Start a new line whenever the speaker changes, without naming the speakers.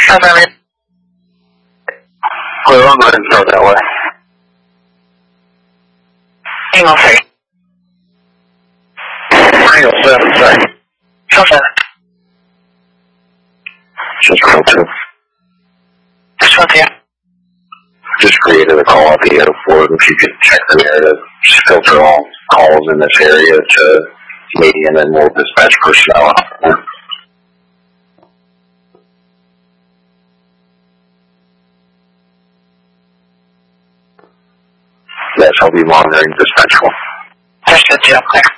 Affirmative.
Well, I'm going to start that way.
Angle 3.
Angle 7, sorry.
Angle 7.
Just roll 2.
Just roll 2.
Just created a call at the airport. If you could check the narrative, just filter all calls in this area to median and more dispatch personnel. Yes, I'll be monitoring dispatch call.
Understood, 2. Clear.